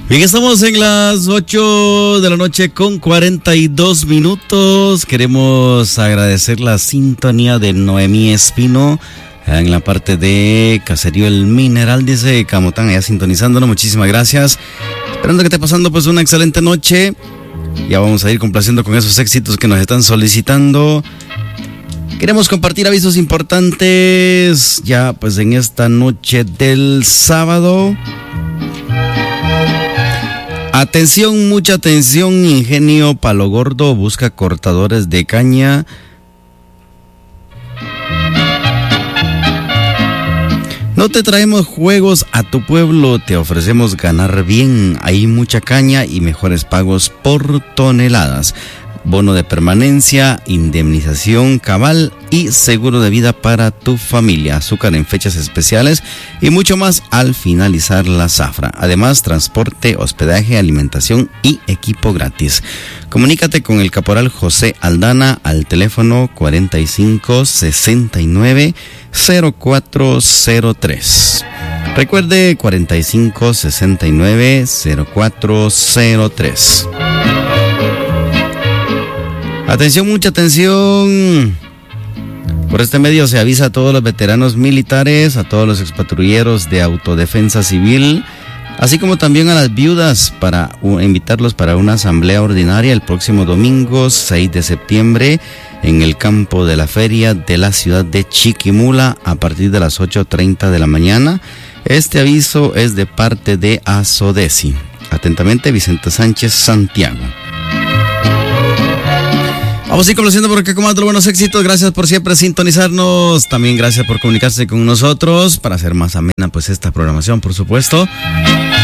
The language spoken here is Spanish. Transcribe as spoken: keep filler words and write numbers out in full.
Bien, estamos en las ocho de la noche con cuarenta y dos minutos. Queremos agradecer la sintonía de Noemí Espino en la parte de Caserío El Mineral, dice Camotán, allá sintonizándonos. Muchísimas gracias. Esperando que esté pasando pues una excelente noche. Ya vamos a ir complaciendo con esos éxitos que nos están solicitando. Queremos compartir avisos importantes ya pues en esta noche del sábado. Atención, mucha atención, Ingenio Palo Gordo busca cortadores de caña. No te traemos juegos a tu pueblo, te ofrecemos ganar bien. Hay mucha caña y mejores pagos por toneladas. Bono de permanencia, indemnización cabal y seguro de vida para tu familia. Azúcar en fechas especiales y mucho más al finalizar la zafra. Además, transporte, hospedaje, alimentación y equipo gratis. Comunícate con el caporal José Aldana al teléfono cuarenta y cinco sesenta y nueve cero cuatro cero tres. Recuerde cuarenta y cinco sesenta y nueve cero cuatro cero tres. Atención, mucha atención. Por este medio se avisa a todos los veteranos militares, a todos los expatrulleros de autodefensa civil, así como también a las viudas, para uh, invitarlos para una asamblea ordinaria el próximo domingo seis de septiembre en el campo de la feria de la ciudad de Chiquimula a partir de las ocho treinta de la mañana. Este aviso es de parte de ASODECI. Atentamente, Vicente Sánchez Santiago. Vamos a ir conociendo por acá con más de los buenos éxitos. Gracias por siempre sintonizarnos. También gracias por comunicarse con nosotros para hacer más amena pues esta programación, por supuesto.